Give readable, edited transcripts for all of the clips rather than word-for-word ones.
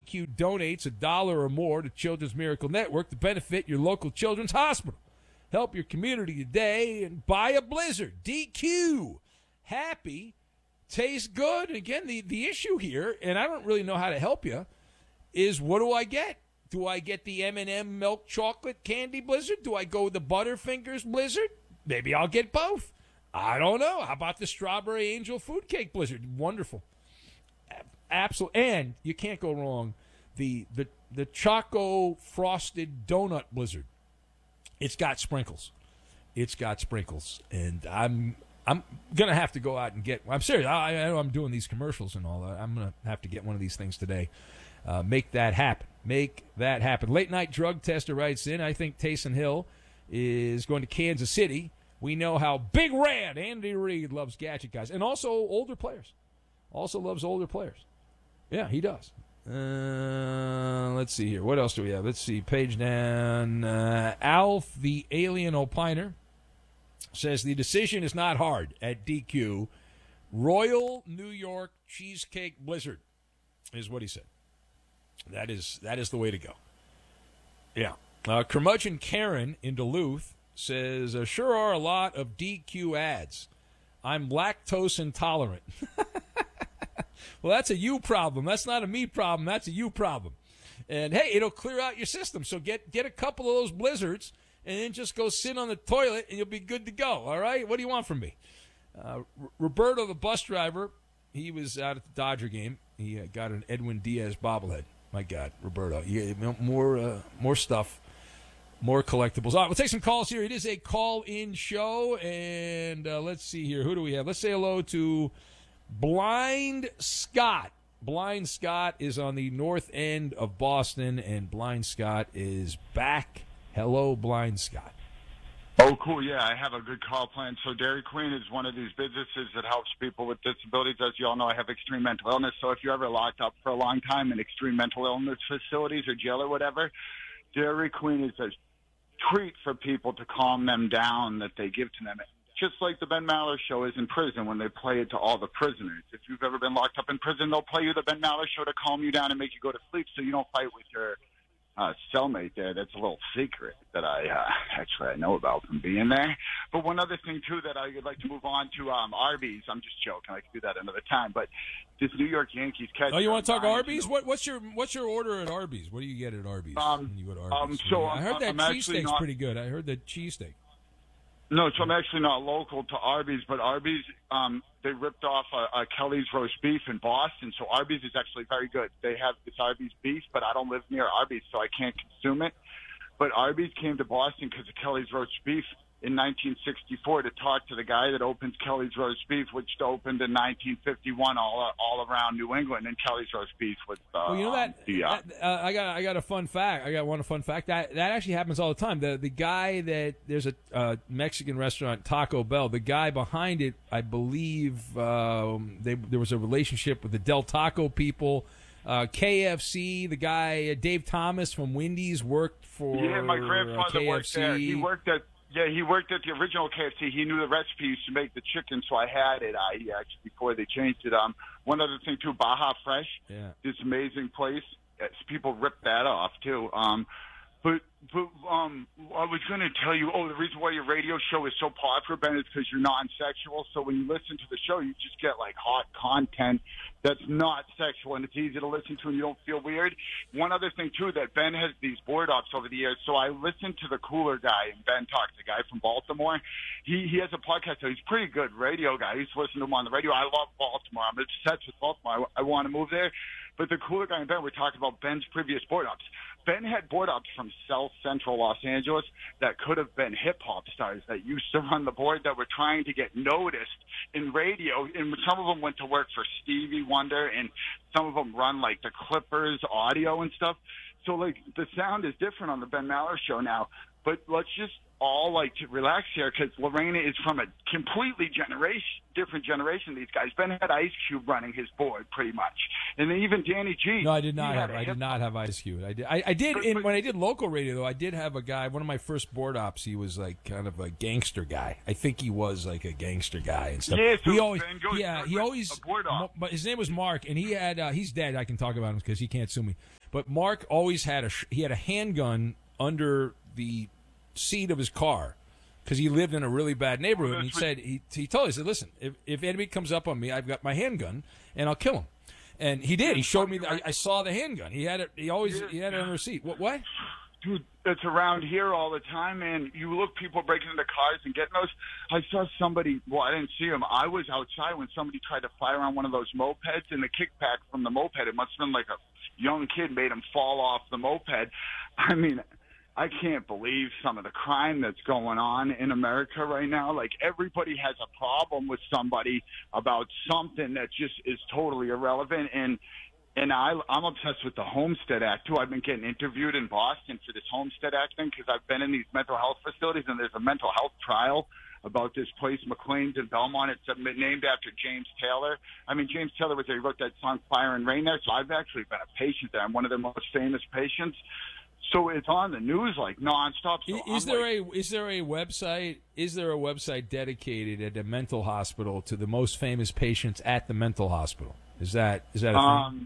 DQ donates $1 or more to Children's Miracle Network to benefit your local children's hospital. Help your community today and buy a Blizzard. DQ. Happy. Tastes good. And again, the issue here, and I don't really know how to help you, is what do I get? Do I get the M&M milk chocolate candy Blizzard? Do I go with the Butterfingers Blizzard? Maybe I'll get both. I don't know. How about the Strawberry Angel Food Cake Blizzard? Wonderful. Absolutely. And you can't go wrong. The Choco Frosted Donut Blizzard. It's got sprinkles. And I'm going to have to go out and get – I'm serious. I know I'm doing these commercials and all that. I'm going to have to get one of these things today. Make that happen. Late Night Drug Tester writes in, I think Taysom Hill is going to Kansas City. We know how Big Red Andy Reid loves gadget guys. And also older players. Also loves older players. Yeah, he does. Let's see here. What else do we have? Let's see. Page down. Alf, the Alien Opiner, says the decision is not hard at DQ. Royal New York Cheesecake Blizzard is what he said. That is the way to go. Yeah. Curmudgeon Karen in Duluth says, sure are a lot of DQ ads. I'm lactose intolerant. Well, that's a you problem. That's not a me problem. That's a you problem. And, hey, it'll clear out your system. So get a couple of those Blizzards and then just go sit on the toilet and you'll be good to go. All right? What do you want from me? Roberto, the bus driver, he was out at the Dodger game. He got an Edwin Diaz bobblehead. My God, Roberto. More stuff, more collectibles. All right, we'll take some calls here. It is a call-in show, and let's see here. Who do we have? Let's say hello to Blind Scott. Blind Scott is on the north end of Boston, and Blind Scott is back. Hello, Blind Scott. Oh, cool. Yeah, I have a good call plan. So Dairy Queen is one of these businesses that helps people with disabilities. As you all know, I have extreme mental illness. So if you're ever locked up for a long time in extreme mental illness facilities or jail or whatever, Dairy Queen is a treat for people to calm them down that they give to them. Just like the Ben Maller Show is in prison when they play it to all the prisoners. If you've ever been locked up in prison, they'll play you the Ben Maller Show to calm you down and make you go to sleep so you don't fight with your cellmate there. That's a little secret that I know about from being there. But one other thing, too, that I would like to move on to Arby's. I'm just joking. I can do that another time. But this New York Yankees catch. Oh, you want to talk Arby's? What's your order at Arby's? What do you get at Arby's when you go to Arby's? I heard that cheesesteak's pretty good. I heard the cheesesteak. No, so I'm actually not local to Arby's, but Arby's, they ripped off a Kelly's roast beef in Boston, so Arby's is actually very good. They have this Arby's beef, but I don't live near Arby's, so I can't consume it. But Arby's came to Boston because of Kelly's roast beef in 1964 to talk to the guy that opened Kelly's roast beef, which opened in 1951 all around New England, and Kelly's roast beef was well, you know I got a fun fact. I got one fun fact that actually happens all the time. The guy that there's a Mexican restaurant, Taco Bell. The guy behind it, I believe, there was a relationship with the Del Taco people. KFC, the guy Dave Thomas from Wendy's worked for my grandfather KFC. Worked there. He worked at the original KFC. He knew the recipe. He used to make the chicken, so I had it. Actually before they changed it. One other thing too, Baja Fresh. Yeah. This amazing place. People rip that off too. But I was going to tell you, the reason why your radio show is so popular, Ben, is because you're non-sexual. So when you listen to the show, you just get like hot content that's not sexual, and it's easy to listen to, and you don't feel weird. One other thing too, that Ben has these board ops over the years. So I listened to the Cooler Guy, and Ben talks, the guy from Baltimore. He has a podcast, so he's a pretty good radio guy. I used to listen to him on the radio. I love Baltimore. I'm obsessed with Baltimore. I want to move there. But the Cooler Guy and Ben were talking about Ben's previous board ops. Ben had board ops from South Central Los Angeles that could have been hip-hop stars that used to run the board that were trying to get noticed in radio. And some of them went to work for Stevie Wonder, and some of them run, like, the Clippers audio and stuff. So, like, the sound is different on the Ben Maller Show now. But let's just all, like, to relax here, because Lorena is from a completely different generation, these guys. Ben had Ice Cube running his board, pretty much. And then even Danny G. No, I did not have Ice Cube. I did when I did local radio, though, I did have a guy, one of my first board ops, he was, like, kind of a gangster guy. I think he was, like, a gangster guy and stuff. Yeah, so he always, Ben goes he always, a board op. but his name was Mark, and he had he's dead. I can talk about him because he can't sue me. But Mark always had a handgun under the seat of his car because he lived in a really bad neighborhood. And he said he told us, he said, listen, if anybody comes up on me, I've got my handgun and I'll kill him. And he did. He showed me. I saw the handgun. He had it. He had it under the seat. What? Dude, it's around here all the time, man. You look, people breaking into cars and getting those. I saw somebody, well, I didn't see him. I was outside when somebody tried to fire on one of those mopeds, and the kickback from the moped, it must have been like a young kid made him fall off the moped. I mean, I can't believe some of the crime that's going on in America right now. Like, everybody has a problem with somebody about something that just is totally irrelevant. And I'm obsessed with the Homestead Act, too. I've been getting interviewed in Boston for this Homestead Act thing because I've been in these mental health facilities, and there's a mental health trial about this place, McLean's in Belmont. It's named after James Taylor. I mean, James Taylor was there. He wrote that song Fire and Rain there, so I've actually been a patient there. I'm one of their most famous patients. So it's on the news like nonstop. So is there a website dedicated at a mental hospital to the most famous patients at the mental hospital? Is that a thing?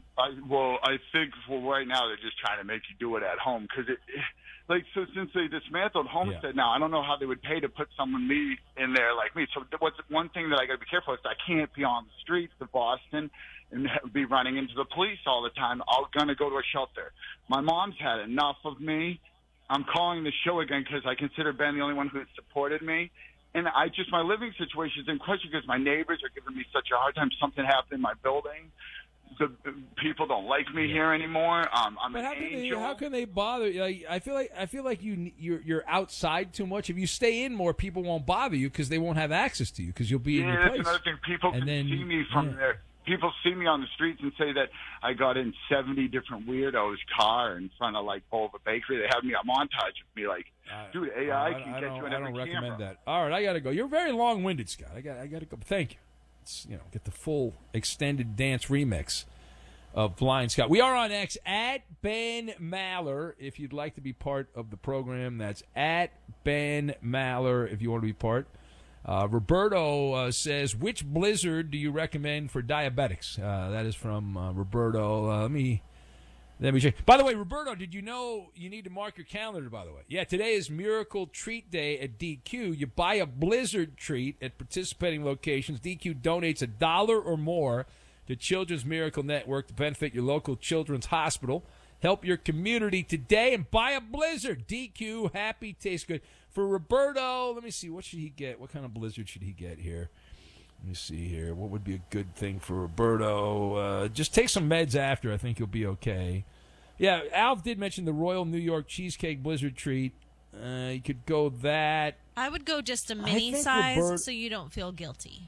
I think right now they're just trying to make you do it at home because since they dismantled Homestead now, I don't know how they would pay to put someone in there like me. So what's one thing that I got to be careful is I can't be on the streets of Boston and be running into the police all the time. I'm going to go to a shelter. My mom's had enough of me. I'm calling the show again because I consider Ben the only one who has supported me. And my living situation is in question because my neighbors are giving me such a hard time. Something happened in my building. The people don't like me here anymore. I'm an angel. How can they bother you? I feel like you're outside too much. If you stay in more, people won't bother you because they won't have access to you because you'll be in your place. Yeah, that's another thing. People can see me from there. People see me on the streets and say that I got in 70 different weirdos' car in front of, like, Bova Bakery. They have me a montage of me, like, dude, AI can get you in every camera. I don't recommend that. All right, I got to go. You're very long-winded, Scott. I got to go. Thank you. Let's, get the full extended dance remix of Flying Scott. We are on X, at Ben Maller, if you'd like to be part of the program. That's at Ben Maller, if you want to be part. Roberto says, which blizzard do you recommend for diabetics? That is from Roberto. Let me check. By the way, Roberto, did you know you need to mark your calendar, by the way? Yeah, today is Miracle Treat Day at DQ. You buy a blizzard treat at participating locations. DQ donates $1 or more to Children's Miracle Network to benefit your local children's hospital. Help your community today and buy a blizzard. DQ, happy, tastes good. For Roberto, let me see. What should he get? What kind of blizzard should he get here? Let me see here. What would be a good thing for Roberto? Just take some meds after. I think you'll be okay. Yeah, Alf did mention the Royal New York Cheesecake Blizzard treat. You could go that. I would go just a mini size so you don't feel guilty.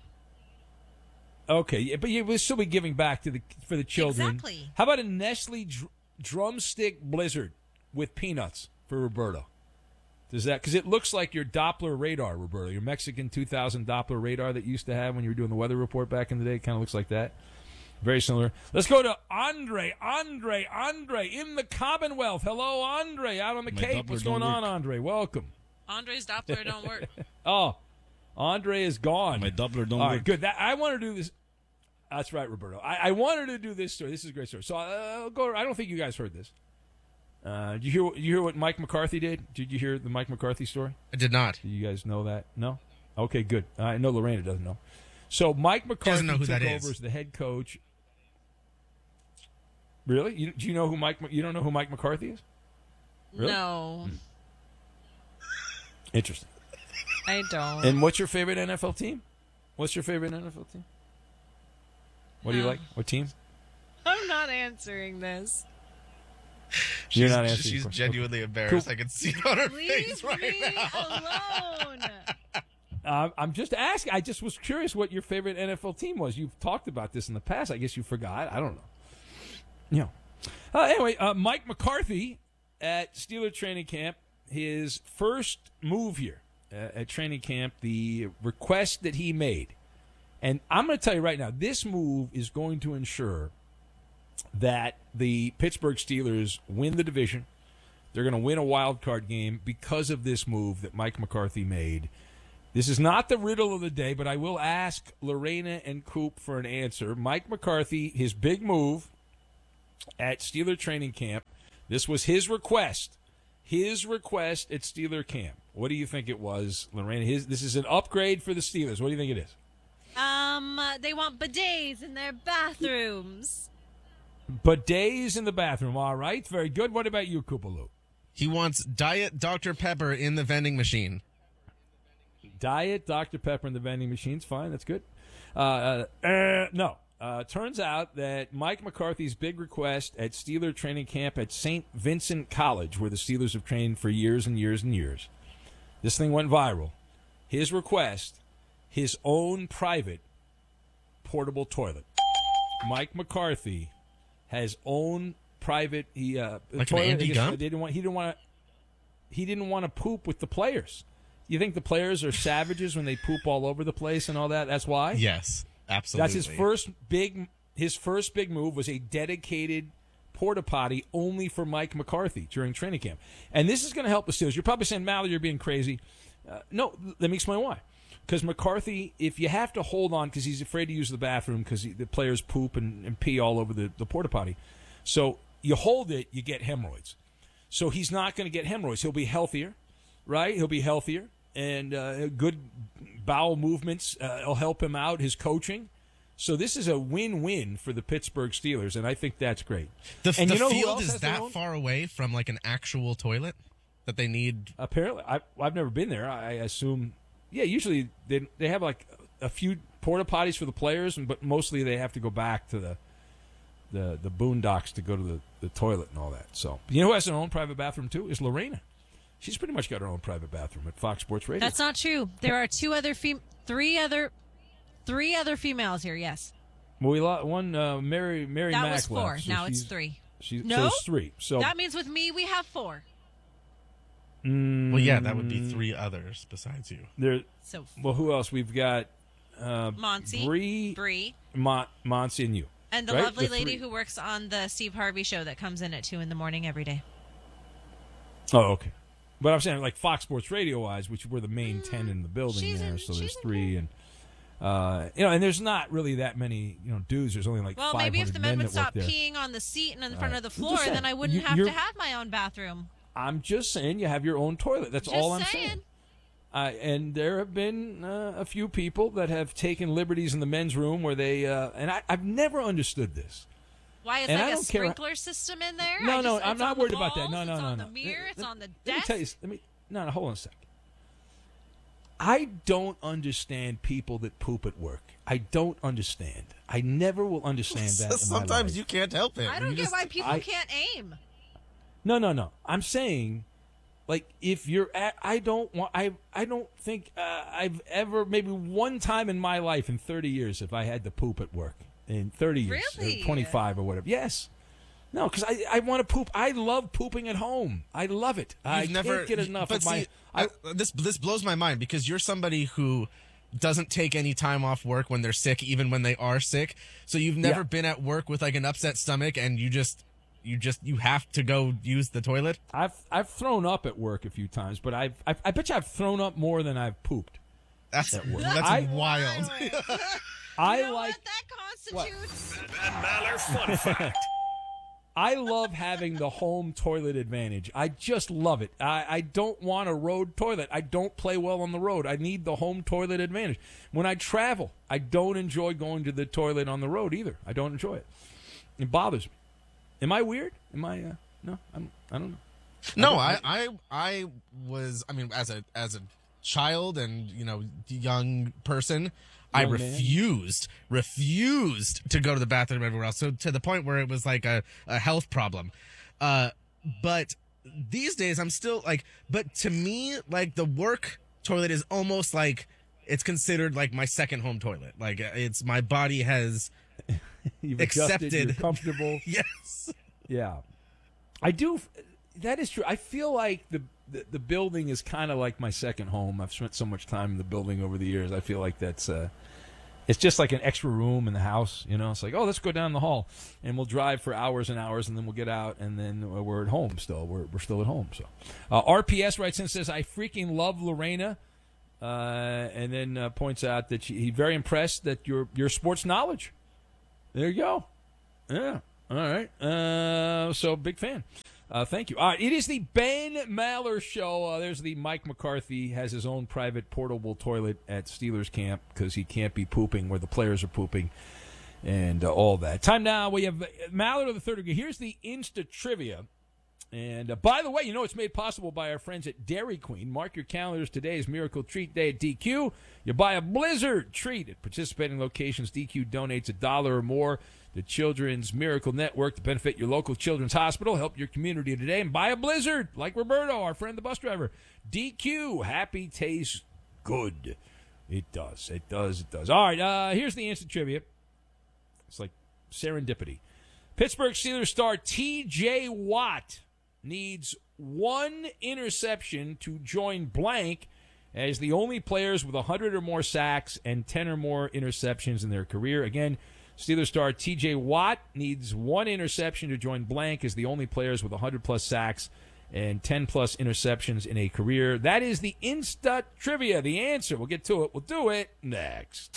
Okay, but you will still be giving back for the children. Exactly. How about a Nestle Drumstick Blizzard with peanuts for Roberto? Does that, because it looks like your Doppler radar, Roberto, your Mexican 2000 Doppler radar that you used to have when you were doing the weather report back in the day. It kind of looks like that. Very similar. Let's go to Andre in the Commonwealth. Hello, Andre, out on the Cape. What's going on, Andre? Welcome. Andre's Doppler don't work. Oh, Andre is gone. My Doppler don't work. work. Right, good. I want to do this. That's right, Roberto. I wanted to do this story. This is a great story. So I'll go. I don't think you guys heard this. Did you hear what Mike McCarthy did? Did you hear the Mike McCarthy story? I did not. Do you guys know that? No? Okay, good. I know Lorena doesn't know. So Mike McCarthy took over as the head coach. Really? Do you know who you don't know who Mike McCarthy is? Really? No. Interesting. I don't. And what's your favorite NFL team? What do you like? What team? I'm not answering this. You're not answering. She's genuinely embarrassed. Cool. I can see it on her face right now. Leave me alone. I'm just asking. I just was curious what your favorite NFL team was. You've talked about this in the past. I guess you forgot. I don't know. Anyway, Mike McCarthy at Steeler training camp. His first move here at training camp, the request that he made. And I'm going to tell you right now, this move is going to ensure that the Pittsburgh Steelers win the division. They're going to win a wild card game because of this move that Mike McCarthy made. This is not the riddle of the day, but I will ask Lorena and Coop for an answer. Mike McCarthy, his big move at Steeler training camp. This was his request. His request at Steeler camp. What do you think it was, Lorena? This is an upgrade for the Steelers. What do you think it is? They want bidets in their bathrooms. Bidets in the bathroom. All right. Very good. What about you, Koopaloo? He wants Diet Dr. Pepper in the vending machine. Diet Dr. Pepper in the vending machine's fine. That's good. No. Turns out that Mike McCarthy's big request at Steeler training camp at St. Vincent College, where the Steelers have trained for years and years and years, this thing went viral. His request, his own private portable toilet. Mike McCarthy has own private like toilet. An Andy Gump? He didn't want to poop with the players. You think the players are savages when they poop all over the place and all that? That's why? Yes, absolutely. That's his first big move was a dedicated porta potty only for Mike McCarthy during training camp. And this is going to help the Steelers. You're probably saying, Mallard, you're being crazy. No, let me explain why. Because McCarthy, if you have to hold on because he's afraid to use the bathroom because the players poop and pee all over the porta potty. So you hold it, you get hemorrhoids. So he's not going to get hemorrhoids. He'll be healthier, right? He'll be healthier. And good bowel movements will help him out, his coaching. So this is a win-win for the Pittsburgh Steelers, and I think that's great. The field is that far away from like an actual toilet that they need? Apparently. I've never been there. I assume, yeah, usually they have like a few porta potties for the players, but mostly they have to go back to the boondocks to go to the toilet and all that. So you know who has their own private bathroom too? Is Lorena. She's pretty much got her own private bathroom at Fox Sports Radio. That's not true. There are three other females here. Yes. Well, we lost one. Mary that Mack was 4. left, so now it's 3. So No, it's 3. So that means with me we have 4. Well, yeah, that would be 3 others besides you. Well, who else? We've got Monty, Bree, Monty, and you, and the right? lovely lady who works on the Steve Harvey show that comes in at 2 in the morning every day. Oh, okay. But I'm saying, like Fox Sports Radio-wise, which were the main 10 in the building there, so there's 3, and and there's not really that many, dudes. There's only like 500 men. Well, maybe if the men would stop there. peeing on the seat and in front of the floor, then I wouldn't have to have my own bathroom. I'm just saying you have your own toilet. That's all I'm saying. And there have been a few people that have taken liberties in the men's room where they and I've never understood this. Why is like a sprinkler system in there? No, I'm not worried about that. No. It's on the mirror. It's on the desk. Let me tell you. No, hold on a second. I don't understand people that poop at work. I don't understand. I never will understand that. Sometimes you can't help it. I don't get why people can't aim. No. I'm saying, like, if you're at, I don't think I've ever, maybe one time in my life in 30 years, if I had to poop at work in 30 years, really? Or 25 or whatever. Yes. No, because I want to poop. I love pooping at home. I love it. I can't get enough of my. This blows my mind because you're somebody who doesn't take any time off work when they're sick, even when they are sick. So you've never been at work with like an upset stomach, and you have to go use the toilet. I've thrown up at work a few times, but I bet you I've thrown up more than I've pooped. That's wild. I like what that constitutes. Ben Maller fun fact. I love having the home toilet advantage. I just love it. I don't want a road toilet. I don't play well on the road. I need the home toilet advantage. When I travel, I don't enjoy going to the toilet on the road either. I don't enjoy it. It bothers me. Am I weird? Am I? No, I don't know. No, I was. I mean, as a child and young person, I refused to go to the bathroom everywhere else. So to the point where it was like a health problem. But these days I'm still like, but to me, like the work toilet is almost like it's considered like my second home toilet. Like it's my body has You've accepted. You're comfortable. Yes. Yeah. I do. That is true. I feel like the building is kind of like my second home. I've spent so much time in the building over the years. I feel like that's it's just like an extra room in the house. It's like, oh, let's go down the hall, and we'll drive for hours and hours, and then we'll get out, and then we're at home still. We're still at home. So RPS writes in and says, I freaking love Lorena, and then points out that he's very impressed that your sports knowledge. There you go. Yeah. All right. So big fan. Thank you. All right, it is the Ben Maller Show. There's the Mike McCarthy has his own private portable toilet at Steelers camp because he can't be pooping where the players are pooping and all that. Time now. We have Maller of the third degree. Here's the Insta Trivia. And by the way, it's made possible by our friends at Dairy Queen. Mark your calendars. Today is Miracle Treat Day at DQ. You buy a Blizzard treat at participating locations. DQ donates $1 or more to Children's Miracle Network to benefit your local children's hospital. Help your community today and buy a Blizzard like Roberto, our friend, the bus driver. DQ, happy tastes good. It does. It does. It does. All right, here's the instant trivia. It's like serendipity. Pittsburgh Steelers star T.J. Watt needs one interception to join blank as the only players with 100 or more sacks and 10 or more interceptions in their career. Again, Steelers star T.J. Watt needs one interception to join blank as the only players with 100-plus sacks and 10-plus interceptions in a career. That is the Insta Trivia. The answer, we'll get to it. We'll do it next.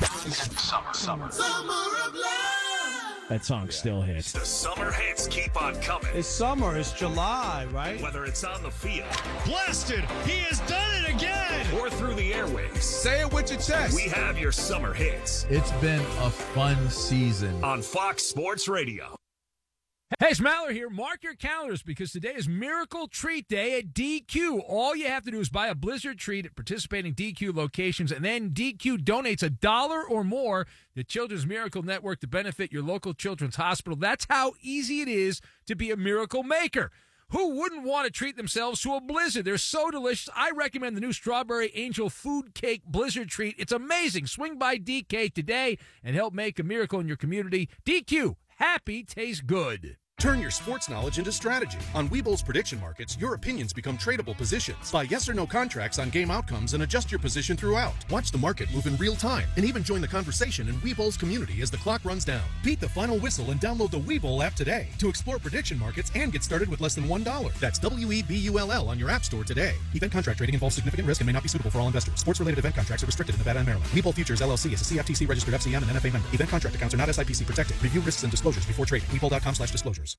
Summer of love. That song still hits. The summer hits keep on coming. It's summer. It's July, right? Whether it's on the field. Blasted! He has done it again! Or through the airwaves. Say it with your chest. We have your summer hits. It's been a fun season. On Fox Sports Radio. Hey, it's Maller here. Mark your calendars because today is Miracle Treat Day at DQ. All you have to do is buy a Blizzard treat at participating DQ locations, and then DQ donates $1 or more to Children's Miracle Network to benefit your local children's hospital. That's how easy it is to be a miracle maker. Who wouldn't want to treat themselves to a Blizzard? They're so delicious. I recommend the new Strawberry Angel Food Cake Blizzard treat. It's amazing. Swing by DK today and help make a miracle in your community. DQ, happy tastes good. Turn your sports knowledge into strategy. On Webull's prediction markets, your opinions become tradable positions. Buy yes or no contracts on game outcomes and adjust your position throughout. Watch the market move in real time and even join the conversation in Webull's community as the clock runs down. Beat the final whistle and download the Webull app today to explore prediction markets and get started with less than $1. That's WEBULL on your app store today. Event contract trading involves significant risk and may not be suitable for all investors. Sports-related event contracts are restricted in Nevada and Maryland. Webull Futures LLC is a CFTC registered FCM and NFA member. Event contract accounts are not SIPC protected. Review risks and disclosures before trading. Webull.com/disclosures.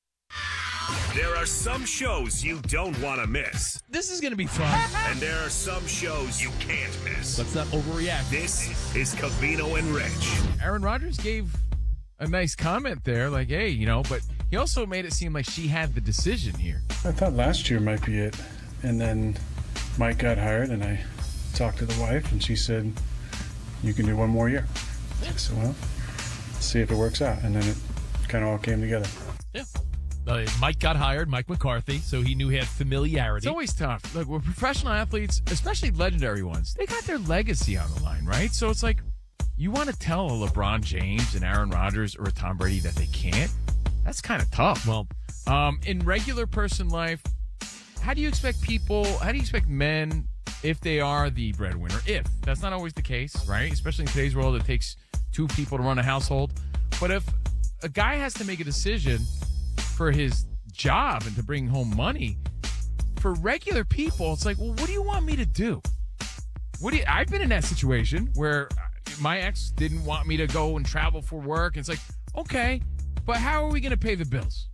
There are some shows you don't want to miss. This is going to be fun. And there are some shows you can't miss. Let's not overreact. This is Covino and Rich. Aaron Rodgers gave a nice comment there, like, hey, but he also made it seem like she had the decision here. I thought last year might be it. And then Mike got hired, and I talked to the wife, and she said, you can do one more year. I said, well, let's see if it works out. And then it kind of all came together. Yeah. Mike got hired, Mike McCarthy, so he knew he had familiarity. It's always tough. Look, we're professional athletes, especially legendary ones. They got their legacy on the line, right? So it's like, you want to tell a LeBron James, an Aaron Rodgers, or a Tom Brady that they can't? That's kind of tough. Well, in regular person life, how do you expect men, if they are the breadwinner? If. That's not always the case, right? Especially in today's world, it takes two people to run a household. But if a guy has to make a decision for his job and to bring home money, for regular people, it's like, well, what do you want me to do? I've been in that situation where my ex didn't want me to go and travel for work. And it's like, okay, but how are we going to pay the bills?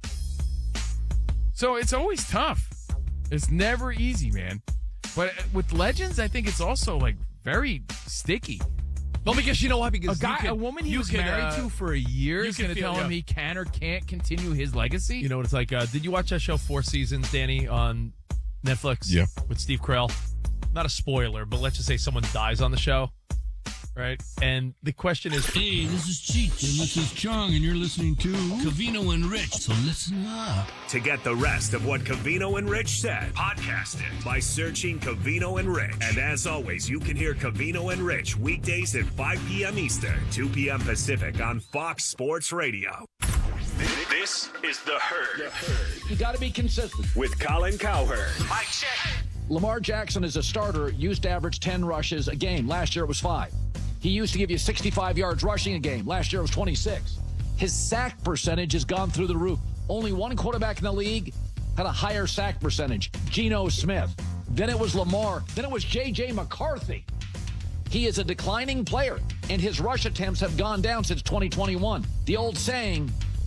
So it's always tough. It's never easy, man. But with legends, I think it's also like very sticky. Well, because you know what? Because a woman he was married to for a year is going to tell him he can or can't continue his legacy. You know what it's like? Did you watch that show 4 Seasons, Danny, on Netflix? Yeah. With Steve Carell? Not a spoiler, but let's just say someone dies on the show, right? And the question is... Hey, this is Cheech, and this is Chong, and you're listening to Covino and Rich, so listen up. To get the rest of what Covino and Rich said, podcast it by searching Covino and Rich. And as always, you can hear Covino and Rich weekdays at 5 p.m. Eastern, 2 p.m. Pacific on Fox Sports Radio. This is The Herd. You got to be consistent. With Colin Cowherd. Mike check. Lamar Jackson as a starter used to average 10 rushes a game. Last year it was 5. He used to give you 65 yards rushing a game. Last year it was 26. His sack percentage has gone through the roof. Only one quarterback in the league had a higher sack percentage, Geno Smith. Then it was Lamar. Then it was J.J. McCarthy. He is a declining player, and his rush attempts have gone down since 2021. The old saying,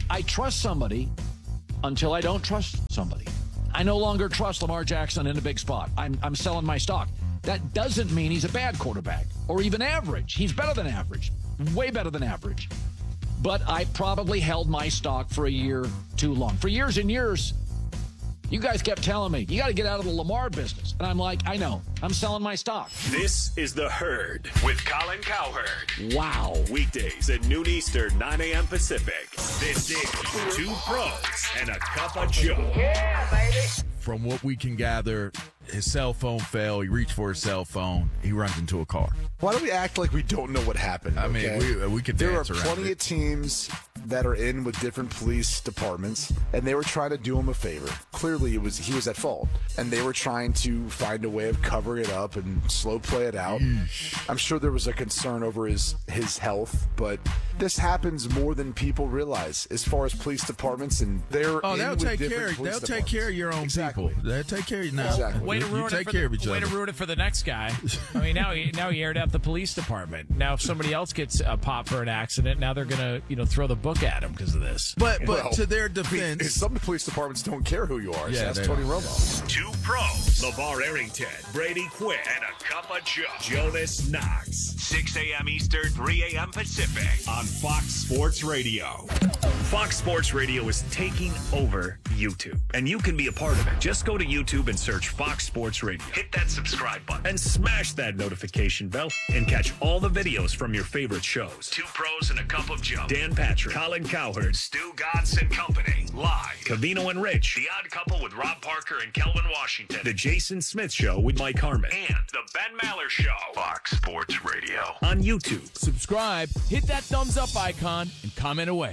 I trust somebody until I don't trust somebody. I no longer trust Lamar Jackson in a big spot. I'm selling my stock. That doesn't mean he's a bad quarterback or even average. He's better than average, way better than average. But I probably held my stock for a year too long. For years and years, you guys kept telling me, you got to get out of the Lamar business. And I'm like, I know. I'm selling my stock. This is The Herd with Colin Cowherd. Wow. Weekdays at noon Eastern, 9 a.m. Pacific. This is Two Pros and a Cup of Joe. Yeah, baby. From what we can gather, his cell phone fell. He reached for his cell phone. He runs into a car. Why do we act like we don't know what happened? I mean, we could There are dance around plenty it. of teams that are in with different police departments, and they were trying to do him a favor. Clearly, he was at fault, and they were trying to find a way of covering it up and slow play it out. I'm sure there was a concern over his health, but this happens more than people realize as far as police departments, and they'll take care. They'll take care of your own people. They'll take care of you now. Exactly. Way to ruin take care of each Way other. to ruin it for the next guy. I mean, now he aired out the police department. Now, if somebody else gets popped for an accident, now they're gonna throw the book at him because of this. But Well, to their defense, some police departments don't care who you are. Yeah, so that's they Tony don't. Romo. Two Pros, LeVar Arrington, Brady Quinn, and a Cup of Joe, Jonas Knox. 6 a.m. Eastern, 3 a.m. Pacific on Fox Sports Radio. Fox Sports Radio is taking over YouTube, and you can be a part of it. Just go to YouTube and search Fox Sports Radio. Hit that subscribe button and smash that notification bell and catch all the videos from your favorite shows. Two Pros and a Cup of Joe. Dan Patrick, Colin Cowherd, Stu Godson Company. Live. Covino and Rich. The Odd Couple with Rob Parker and Kelvin Washington. The Jason Smith Show with Mike Harmon. And The Ben Maller Show. Fox Sports Radio. On YouTube. Subscribe, hit that thumbs up icon, and comment away.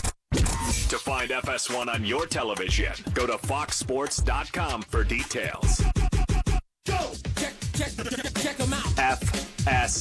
To find FS1 on your television, go to foxsports.com for details. Go! Check them out. FS1.